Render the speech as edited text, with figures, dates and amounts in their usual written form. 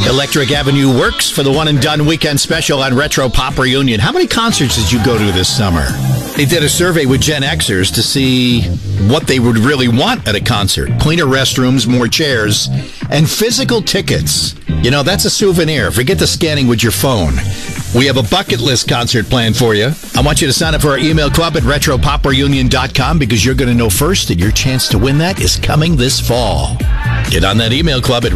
Electric Avenue works for the one and done weekend special on Retro Pop Reunion. How many concerts did you go to this summer? They did a survey with Gen Xers to see what they would really want at a concert. Cleaner restrooms, more chairs, and physical tickets. You know, that's a souvenir. Forget the scanning with your phone. We have a bucket list concert planned for you. I want you to sign up for our email club at retropopreunion.com because you're going to know first that your chance to win that is coming this fall. Get on that email club at